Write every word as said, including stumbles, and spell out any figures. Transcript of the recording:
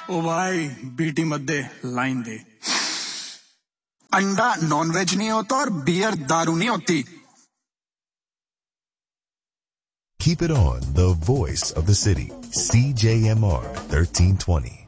ओ भाई बीटी मत दे, लाइन दे। अंडा नॉनवेज नहीं होता और बियर दारू नहीं होती। Keep it on, the voice of the city, C J M R thirteen twenty.